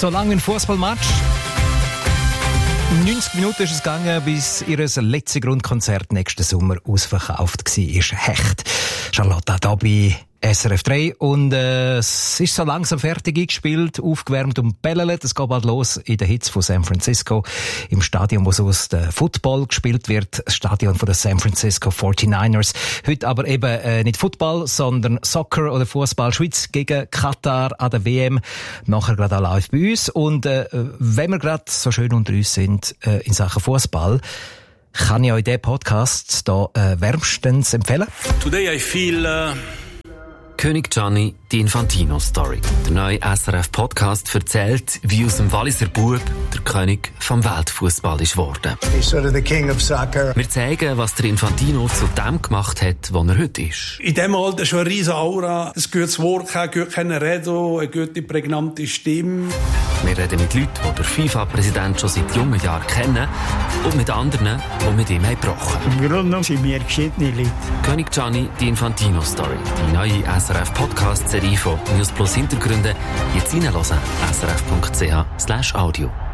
So lange ein Fußballmatch. 90 Minuten ist es gegangen, bis ihr letztes Grundkonzert nächsten Sommer ausverkauft war. Hecht. Charlotte da bei SRF 3. Und es ist so langsam fertig eingespielt, aufgewärmt und bellelt. Es geht bald los in den Hits von San Francisco. Im Stadion, wo sonst Football gespielt wird. Das Stadion von den San Francisco 49ers. Heute aber eben nicht Football, sondern Soccer oder Fußball. Schweiz gegen Katar an der WM. Nachher gerade auch live bei uns. Und wenn wir gerade so schön unter uns sind in Sachen Fußball, kann ich euch diesen Podcast hier wärmstens empfehlen. Today I feel... König Gianni, die Infantino-Story. Der neue SRF-Podcast erzählt, wie aus dem Walliser Bub der König vom Weltfußball ist worden. He's sort of the king of soccer. Wir zeigen, was der Infantino zu dem gemacht hat, wo er heute ist. In diesem Alter schon eine riesige Aura, ein gutes Wort, ein gutes Reden, eine gute, prägnante Stimme. Wir reden mit Leuten, die den FIFA-Präsident schon seit jungen Jahren kennen und mit anderen, die mit ihm gebrochen haben. Im Grunde genommen sind wir geschiedene Leute. König Gianni, die Infantino-Story. Die neue SRF-Podcast-Serie von News Plus Hintergründe. Jetzt reinhören. srf.ch/audio.